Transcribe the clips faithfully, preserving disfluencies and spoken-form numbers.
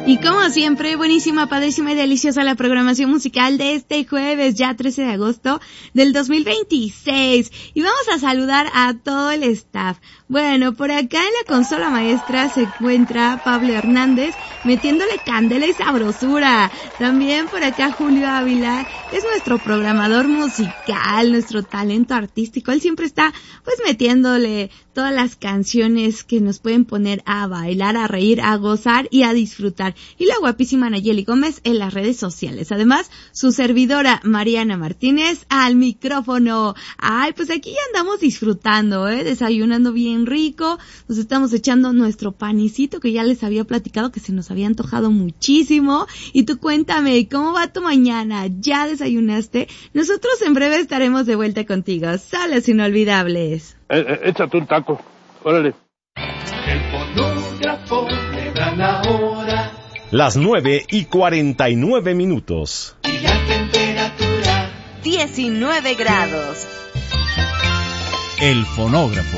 Y como siempre, buenísima, padrísima y deliciosa la programación musical de este jueves, ya trece de agosto del dos mil veintiséis. Y vamos a saludar a todo el staff. Bueno, por acá en la consola maestra se encuentra Pablo Hernández metiéndole candela y sabrosura. También por acá Julio Ávila es nuestro programador musical, nuestro talento artístico. Él siempre está pues metiéndole todas las canciones que nos pueden poner a bailar, a reír, a gozar y a disfrutar. Y la guapísima Nayeli Gómez en las redes sociales. Además, su servidora Mariana Martínez al micrófono. Ay, pues aquí ya andamos disfrutando, ¿eh? Desayunando bien rico. Nos estamos echando nuestro panecito que ya les había platicado que se nos había antojado muchísimo. Y tú cuéntame, ¿cómo va tu mañana? ¿Ya desayunaste? Nosotros en breve estaremos de vuelta contigo. Solos inolvidables. Eh, eh, échate un taco. Órale. El fonógrafo le da la hora. Las nueve y cuarenta y nueve minutos. Y la temperatura diecinueve grados. El fonógrafo.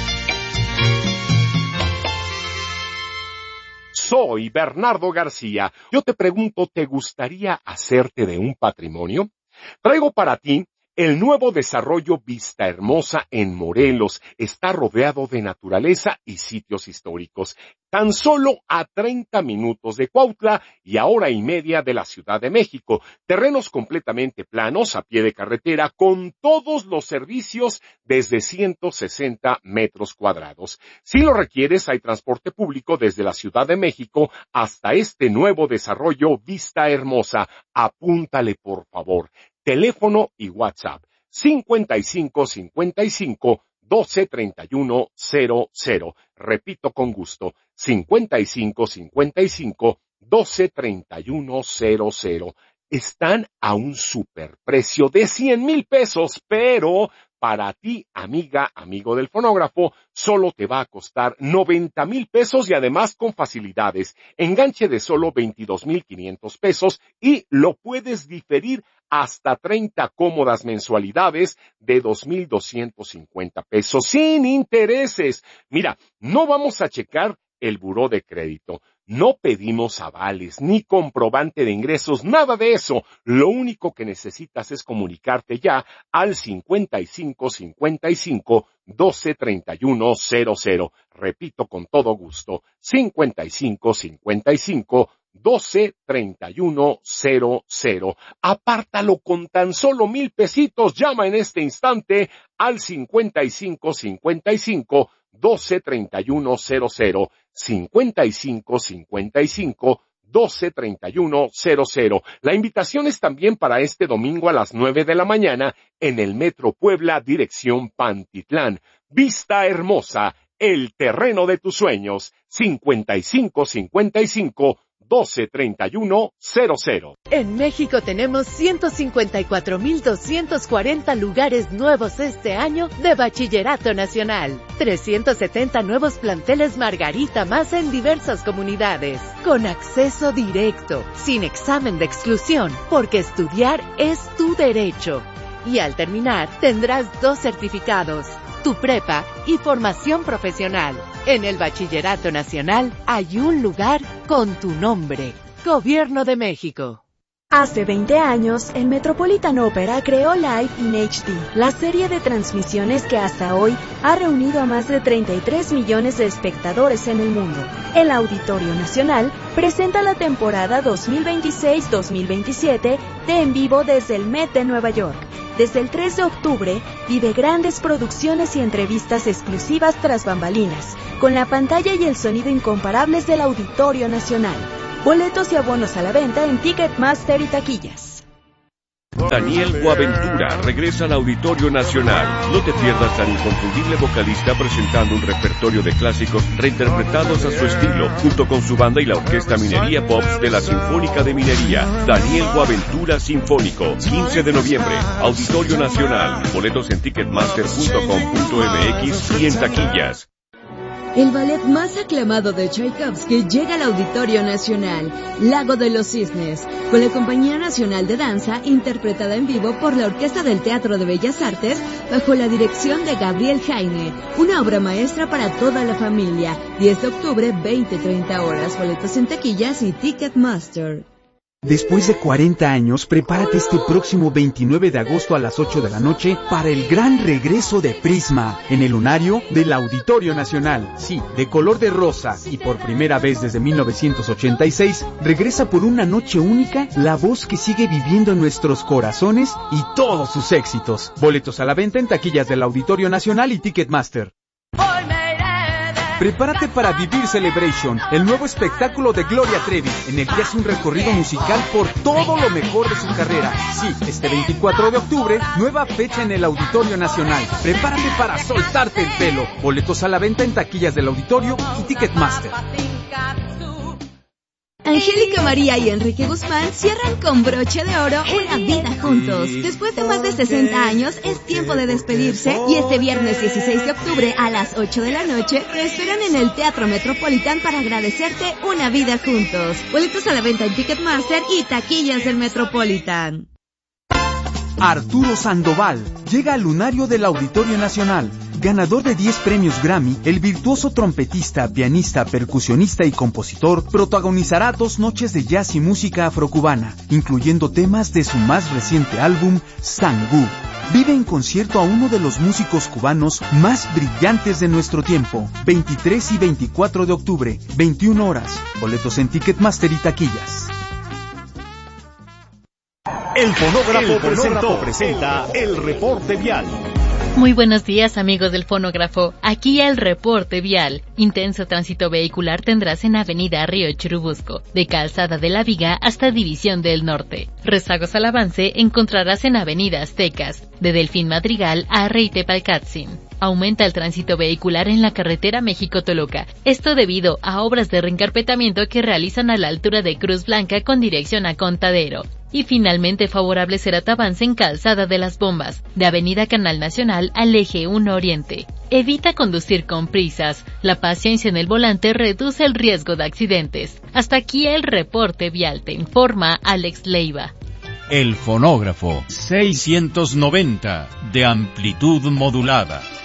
Soy Bernardo García. Yo te pregunto, ¿te gustaría hacerte de un patrimonio? Traigo para ti el nuevo desarrollo Vista Hermosa en Morelos. Está rodeado de naturaleza y sitios históricos. Tan solo a treinta minutos de Cuautla y a hora y media de la Ciudad de México. Terrenos completamente planos a pie de carretera con todos los servicios desde ciento sesenta metros cuadrados. Si lo requieres, hay transporte público desde la Ciudad de México hasta este nuevo desarrollo Vista Hermosa. Apúntale, por favor. Teléfono y WhatsApp cincuenta y cinco cincuenta y cinco doce treinta y uno cero cero. Repito con gusto, cincuenta y cinco cincuenta y cinco doce treinta y uno cero cero. Están a un superprecio de cien mil pesos, pero para ti, amiga, amigo del fonógrafo, solo te va a costar noventa mil pesos y además con facilidades. Enganche de solo veintidós mil quinientos pesos y lo puedes diferir hasta treinta cómodas mensualidades de dos mil doscientos cincuenta pesos sin intereses. Mira, no vamos a checar el buró de crédito. No pedimos avales, ni comprobante de ingresos, nada de eso. Lo único que necesitas es comunicarte ya al cincuenta y cinco cincuenta y cinco doce treinta y uno cero cero. Repito con todo gusto, cincuenta y cinco cincuenta y cinco doce treinta y uno cero cero. Apártalo con tan solo mil pesitos. Llama en este instante al cincuenta y cinco cincuenta y cinco doce treinta y uno cero cero. cincuenta y cinco cincuenta y cinco doce treinta y uno cero cero. La invitación es también para este domingo a las nueve de la mañana en el Metro Puebla, dirección Pantitlán. Vista Hermosa, el terreno de tus sueños. cincuenta y cinco cincuenta y cinco doce treinta y uno cero cero. En México tenemos ciento cincuenta y cuatro mil doscientos cuarenta lugares nuevos este año de Bachillerato Nacional. trescientos setenta nuevos planteles Margarita más en diversas comunidades. Con acceso directo, sin examen de exclusión, porque estudiar es tu derecho. Y al terminar, tendrás dos certificados, tu prepa y formación profesional. En el Bachillerato Nacional hay un lugar con tu nombre. Gobierno de México. Hace veinte años, el Metropolitan Opera creó Live in H D, la serie de transmisiones que hasta hoy ha reunido a más de treinta y tres millones de espectadores en el mundo. El Auditorio Nacional presenta la temporada dos mil veintiséis dos mil veintisiete de En Vivo desde el Met de Nueva York. Desde el tres de octubre, vive grandes producciones y entrevistas exclusivas tras bambalinas, con la pantalla y el sonido incomparables del Auditorio Nacional. Boletos y abonos a la venta en Ticketmaster y taquillas. Daniel Boaventura regresa al Auditorio Nacional. No te pierdas al inconfundible vocalista presentando un repertorio de clásicos reinterpretados a su estilo, junto con su banda y la Orquesta Minería Pops de la Sinfónica de Minería. Daniel Boaventura Sinfónico, quince de noviembre, Auditorio Nacional. Boletos en ticketmaster punto com punto m x y en taquillas. El ballet más aclamado de Tchaikovsky llega al Auditorio Nacional, Lago de los Cisnes, con la Compañía Nacional de Danza, interpretada en vivo por la Orquesta del Teatro de Bellas Artes, bajo la dirección de Gabriel Jaime. Una obra maestra para toda la familia. diez de octubre, veinte a treinta horas. Boletos en taquillas y Ticketmaster. Después de cuarenta años, prepárate este próximo veintinueve de agosto a las ocho de la noche para el gran regreso de Prisma en el lunario del Auditorio Nacional. Sí, de color de rosa y por primera vez desde mil novecientos ochenta y seis, regresa por una noche única la voz que sigue viviendo en nuestros corazones y todos sus éxitos. Boletos a la venta en taquillas del Auditorio Nacional y Ticketmaster. Prepárate para Vivir Celebration, el nuevo espectáculo de Gloria Trevi, en el que hace un recorrido musical por todo lo mejor de su carrera. Sí, este veinticuatro de octubre, nueva fecha en el Auditorio Nacional. Prepárate para soltarte el pelo. Boletos a la venta en taquillas del Auditorio y Ticketmaster. Angélica María y Enrique Guzmán cierran con broche de oro una vida juntos. Después de más de sesenta años, es tiempo de despedirse y este viernes dieciséis de octubre a las ocho de la noche te esperan en el Teatro Metropolitan para agradecerte una vida juntos. Boletos a la venta en Ticketmaster y taquillas del Metropolitan. Arturo Sandoval llega al lunario del Auditorio Nacional. Ganador de diez premios Grammy, el virtuoso trompetista, pianista, percusionista y compositor protagonizará dos noches de jazz y música afrocubana, incluyendo temas de su más reciente álbum, Sangú. Vive en concierto a uno de los músicos cubanos más brillantes de nuestro tiempo. veintitrés y veinticuatro de octubre, veintiuna horas. Boletos en Ticketmaster y taquillas. El fonógrafo, el fonógrafo presenta el reporte vial. Muy buenos días, amigos del fonógrafo. Aquí el reporte vial. Intenso tránsito vehicular tendrás en Avenida Río Churubusco, de Calzada de la Viga hasta División del Norte. Rezagos al avance encontrarás en Avenida Aztecas, de Delfín Madrigal a Rey Tepalcatzin. Aumenta el tránsito vehicular en la carretera México-Toluca. Esto debido a obras de reencarpetamiento que realizan a la altura de Cruz Blanca con dirección a Contadero. Y finalmente favorable será tu avance en Calzada de las Bombas, de Avenida Canal Nacional al Eje uno Oriente. Evita conducir con prisas. La paciencia en el volante reduce el riesgo de accidentes. Hasta aquí el reporte vial, te informa Alex Leiva. El fonógrafo seiscientos noventa de amplitud modulada.